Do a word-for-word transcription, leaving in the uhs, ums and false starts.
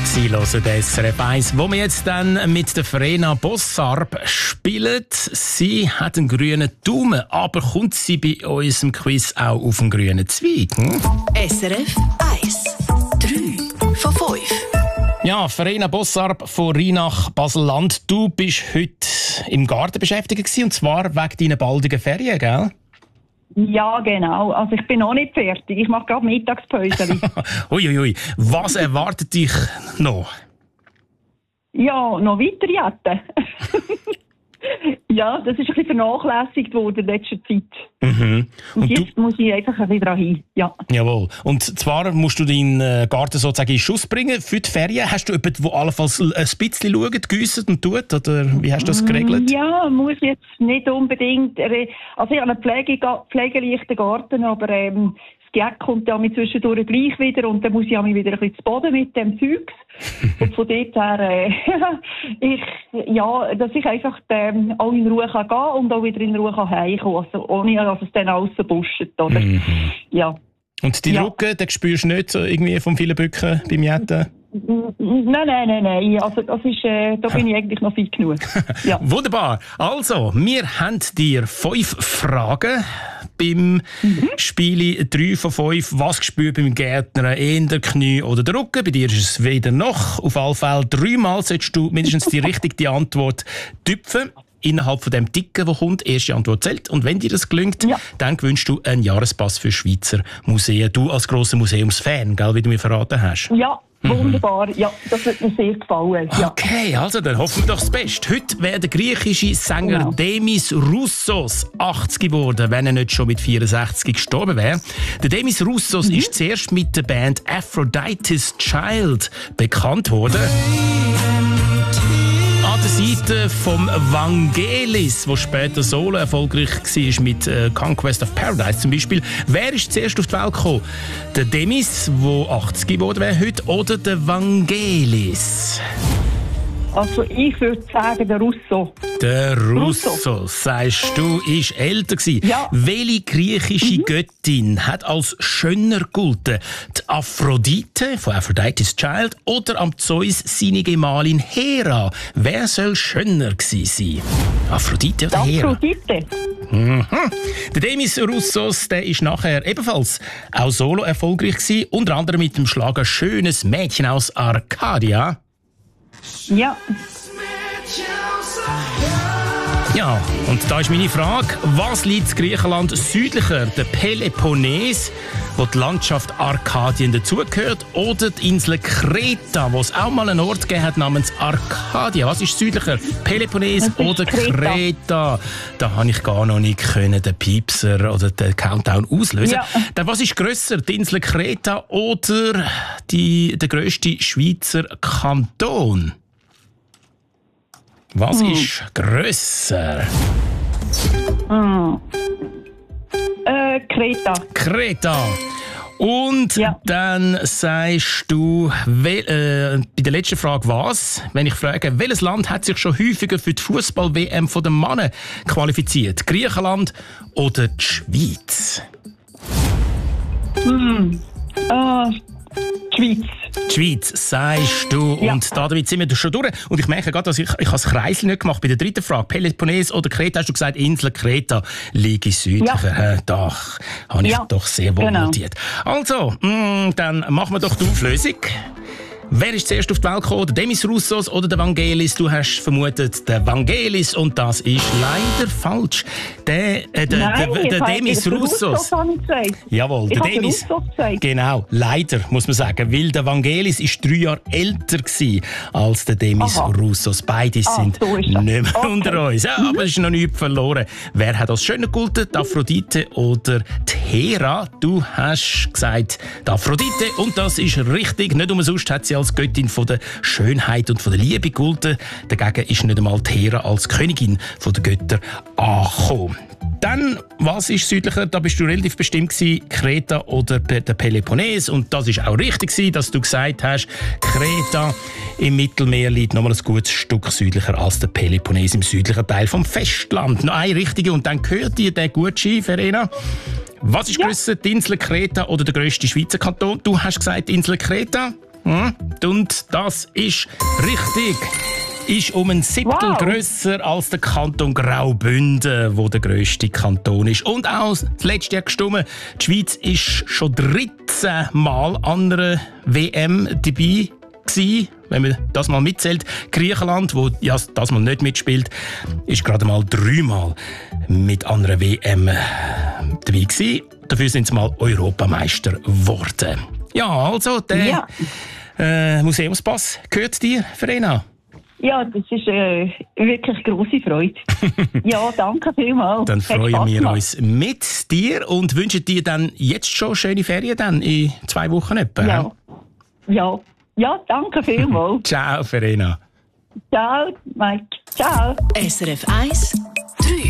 Sie hören den S R F eins, wo wir jetzt dann mit der Verena Bossarb spielen. Sie hat einen grünen Daumen, aber kommt sie bei unserem Quiz auch auf einen grünen Zweig? Hm? S R F eins. drei von fünf. Ja, Verena Bossarb von Rheinach Basel-Land. Du bist heute im Garten beschäftigt gewesen, und zwar wegen deiner baldigen Ferien, gell? Ja, genau. Also ich bin noch nicht fertig. Ich mache gerade Mittagspause. Uiuiui, was erwartet dich noch? Ja, noch weiter jatten. Ja, das ist ein bisschen vernachlässigt worden in letzter Zeit. Mhm. Und, Und jetzt du... muss ich einfach ein bisschen dran hin. Ja. Jawohl. Und zwar musst du deinen Garten sozusagen in Schuss bringen für die Ferien. Hast du jemanden, der allenfalls ein bisschen schaut, gießt und tut? Oder wie hast du das geregelt? Ja, muss jetzt nicht unbedingt. Also ich habe einen Pflege, pflegeleichten Garten, aber ähm, das Geld kommt ja mit zwischendurch gleich wieder und dann muss ich mich wieder ein bisschen zu Boden mit dem Zeugs. Und von dort her, äh, ich, ja, dass ich einfach ähm, auch in Ruhe kann gehen und auch wieder in Ruhe kann heimkommen, also ohne dass es dann alles buscht, oder? Mhm. Ja. Und die ja. Rücken, den spürst du nicht so irgendwie vom vielen Bücken beim Jetten? Nein, nein, nein, nein. Also, das ist, äh, da bin ich eigentlich noch fit genug. Ja. Wunderbar. Also, wir haben dir fünf Fragen beim mhm. Spiel drei von fünf. Was spürt beim Gärtner? Eher der Knie oder der Rücken? Bei dir ist es weder noch. Auf alle Fälle dreimal solltest du mindestens die richtige Antwort tüpfen. Innerhalb von dem Dicken, der kommt, erste Antwort zählt. Und wenn dir das gelingt, ja. dann gewünscht du einen Jahrespass für Schweizer Museen. Du als grosser Museumsfan, gell, wie du mir verraten hast. Ja, wunderbar. Mhm. Ja, das wird mir sehr gefallen. Ja. Okay, also dann hoffen wir doch das Beste. Heute wäre der griechische Sänger genau. Demis Roussos achtzig geworden, wenn er nicht schon mit vierundsechzig gestorben wäre. Der Demis Roussos mhm. ist zuerst mit der Band Aphrodite's Child bekannt worden. An der Seite vom Vangelis, der später solo erfolgreich war mit äh, Conquest of Paradise zum Beispiel. Wer ist zuerst auf die Welt gekommen? Der Demis, der achtzig geworden wäre heute, oder der Vangelis? Also ich würde sagen, der Russo. Der Russo, Russo. sagst du, ist älter gewesen. Ja. Welche griechische mhm. Göttin hat als schöner gegolten? Die Aphrodite von Aphrodite's Child oder am Zeus seine Gemahlin Hera? Wer soll schöner gewesen sein? Aphrodite oder Hera? Aphrodite. Mhm. Der Demis Roussos, der ist nachher ebenfalls auch solo erfolgreich gewesen, unter anderem mit dem Schlager «Schönes Mädchen aus Arcadia». Ja. Ja, und da ist meine Frage, was liegt in Griechenland südlicher? Der Peloponnes, wo die Landschaft Arkadien dazugehört, oder die Insel Kreta, wo es auch mal einen Ort gegeben hat namens Arcadia? Was ist südlicher? Peloponnes ist oder Kreta? Kreta? Da habe ich gar noch nicht können, den Piepser oder den Countdown auslösen. Ja. Dann, was ist grösser, die Insel Kreta oder die, der grösste Schweizer Kanton? Was hm. ist grösser? Hm. Äh, Kreta. Kreta. Und ja. dann sagst du, wel, äh, bei der letzten Frage was? Wenn ich frage, welches Land hat sich schon häufiger für die Fußball-W M von den Männern qualifiziert? Griechenland oder die Schweiz? Hm. Uh, die Schweiz. Die Schweiz, sagst du. Ja. Und damit sind wir schon durch. Und ich merke gerade, dass ich, ich habe das Kreisel nicht gemacht. Bei der dritten Frage, Peloponnes oder Kreta, hast du gesagt, Insel Kreta liege südlicher. Ja. Da habe ich ja. doch sehr wohl genau. notiert. Also, mh, dann machen wir doch die Auflösung. Wer ist zuerst auf die Welt gekommen? Der Demis Roussos oder der Vangelis? Du hast vermutet, der Vangelis, und das ist leider falsch. Der, äh, der, Nein, der, der Demis Roussos. Jawohl, der Demis. Genau, leider muss man sagen, weil der Vangelis ist drei Jahre älter gewesen als der Demis Aha. Roussos. Beide ah, sind so nicht mehr okay. unter uns. Ja, aber es ist noch nichts verloren. Wer hat als schöner gegolten? Die Aphrodite oder die Hera? Du hast gesagt, die Aphrodite, und das ist richtig. Nicht umsonst hat sie als Göttin von der Schönheit und von der Liebe gegolten. Dagegen ist nicht einmal die Hera als Königin von der Götter angekommen. Dann, was ist südlicher? Da bist du relativ bestimmt gewesen, Kreta oder der Peloponnes. Und das ist auch richtig gewesen, dass du gesagt hast, Kreta im Mittelmeer liegt noch mal ein gutes Stück südlicher als der Peloponnes im südlichen Teil vom Festland. Noch eine richtige, und dann gehört dir der gut Ski, Verena. Was ist ja. grösser, die Insel Kreta oder der grösste Schweizer Kanton? Du hast gesagt, die Insel Kreta. Hm? Und das ist richtig. Ist um ein Siebtel wow. grösser als der Kanton Graubünden, wo der grösste Kanton ist. Und auch das letzte Jahr gestimmt, die Schweiz ist schon dreizehn Mal an einer W M dabei gewesen. Wenn man das mal mitzählt. Griechenland, wo ja, das mal nicht mitspielt, ist gerade mal dreimal mit einer W M dabei gewesen. Dafür sind sie mal Europameister geworden. Ja, also der ja. Äh, Museumspass gehört dir, Verena? Ja, das ist äh, wirklich grosse Freude. Ja, danke vielmals. Dann freuen wir uns mit dir und wünschen dir dann jetzt schon schöne Ferien dann in zwei Wochen etwa. Ja, ja, ja, danke vielmals. Ciao, Verena. Ciao, Mike. Ciao. S R F eins